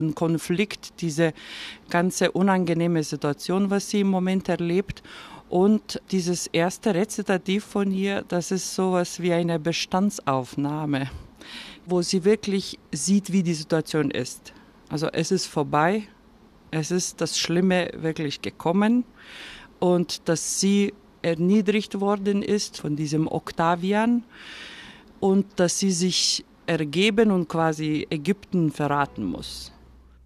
Ein Konflikt, diese ganze unangenehme Situation, was sie im Moment erlebt. Und dieses erste Rezitativ von ihr, das ist sowas wie eine Bestandsaufnahme, wo sie wirklich sieht, wie die Situation ist. Also es ist vorbei, es ist das Schlimme wirklich gekommen und dass sie erniedrigt worden ist von diesem Octavian und dass sie sich ergeben und quasi Ägypten verraten muss.